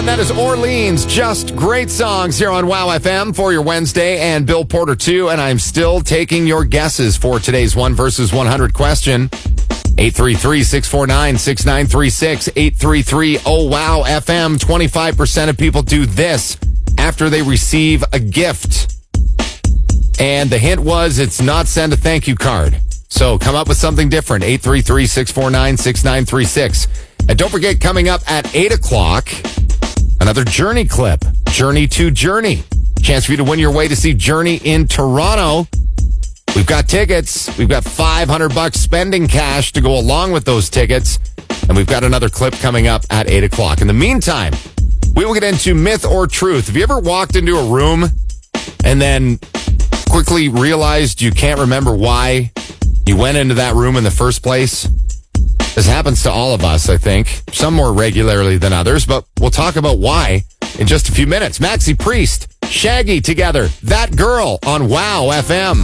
one. That is Orleans. Just great songs here on Wow FM for your Wednesday, and Bill Porter too. And I'm still taking your guesses for today's 1 versus 100 question. 833-649-6936. 833-OWOW FM. 25% of people do this after they receive a gift. And the hint was it's not send a thank you card. So come up with something different. 833-649-6936. And don't forget, coming up at 8 o'clock, another Journey clip. Journey to Journey. Chance for you to win your way to see Journey in Toronto. We've got tickets. We've got $500 spending cash to go along with those tickets. And we've got another clip coming up at 8 o'clock. In the meantime, we will get into myth or truth. Have you ever walked into a room and then quickly realized you can't remember why you went into that room in the first place? This happens to all of us, I think. Some more regularly than others, but we'll talk about why in just a few minutes. Maxi Priest, Shaggy together, That Girl on Wow FM.